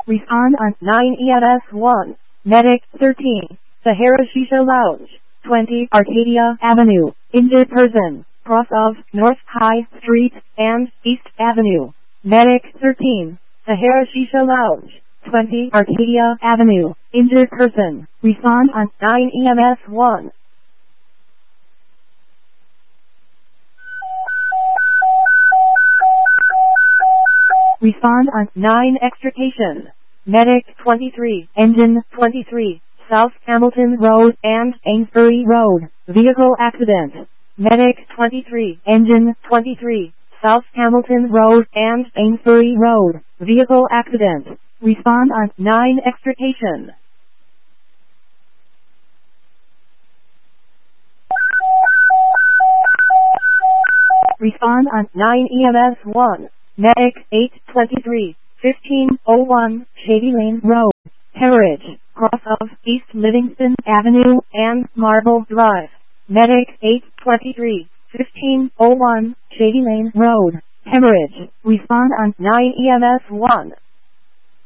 Respond on 9 EMS 1. Medic 13. Sahara Shisha Lounge. 20 Arcadia Avenue. Injured person. Cross of North High Street and East Avenue. Medic 13. Sahara Shisha Lounge. 20 Arcadia Avenue. Injured person. Respond on 9 EMS 1. Respond on 9 extrication. Medic 23. Engine 23. South Hamilton Road and Amesbury Road. Vehicle accident. Medic 23. Engine 23. South Hamilton Road and Amesbury Road. Vehicle accident. Respond on 9 extrication. Respond on 9 EMS 1. Medic 823. 1501 Shady Lane Road. Heritage. Cross of East Livingston Avenue and Marble Drive. Medic 823. 1501 Shady Lane Road. Hemorrhage. Respond on 9 EMS 1.